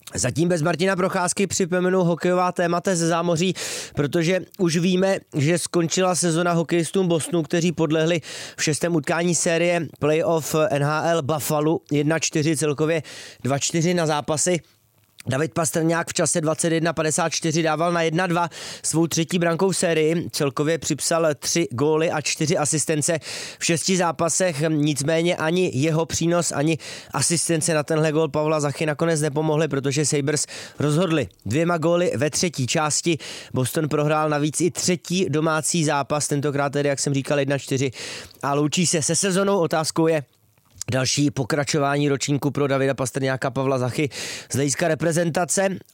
Zatím bez Martina Procházky připomenu hokejová témata ze zámoří, protože už víme, že skončila sezona hokejistům Bostonu, kteří podlehli v 6. utkání série playoff NHL Buffalo 1-4, celkově 2-4 na zápasy. David Pastrňák v čase 21:54 dával na 1-2 svou třetí brankou v sérii, celkově připsal 3 góly a 4 asistence v 6 zápasech, nicméně ani jeho přínos, ani asistence na tenhle gól Pavla Zachy nakonec nepomohly, protože Sabres rozhodli 2 góly ve třetí části. Boston prohrál navíc i třetí domácí zápas, tentokrát tedy, jak jsem říkal, 1-4 a loučí se se sezonou. Otázkou je další pokračování ročníku pro Davida Pastrňáka, Pavla Zachy z hlediska reprezentace